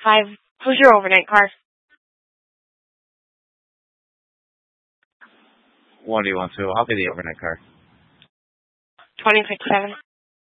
5. Who's your overnight car? 1 do you want to? I'll be the overnight car. 26-7.